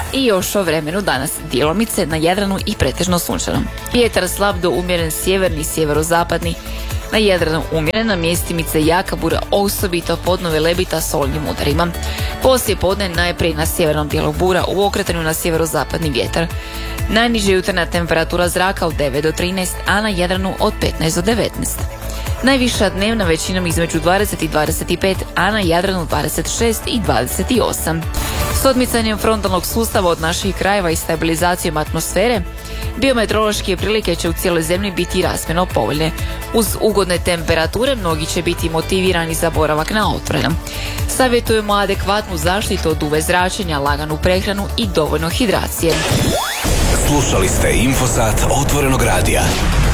I još o vremenu danas: djelomice na Jadranu i pretežno sunčano. Vjetar slab do umjeren sjeverni, sjeverozapadni. Na Jadranu umjerena, mjestimice jaka bura, osobito podno Velebita s olujnim udarima. Poslije podne najprije na sjevernom dijelu bura, u okretanju na sjeverozapadni vjetar. Najniža jutarnja temperatura zraka od 9 do 13, a na Jadranu od 15 do 19. Najviša dnevna većinom između 20 i 25, a na Jadranu 26 i 28. S odmicanjem frontalnog sustava od naših krajeva i stabilizacijom atmosfere, biometeorološke prilike će u cijeloj zemlji biti razmjerno povoljne. Uz ugodne temperature mnogi će biti motivirani za boravak na otvorenom. Savjetujemo adekvatnu zaštitu od UV zračenja, laganu prehranu i dovoljno hidracije. Slušali ste Infosat Otvorenog radija.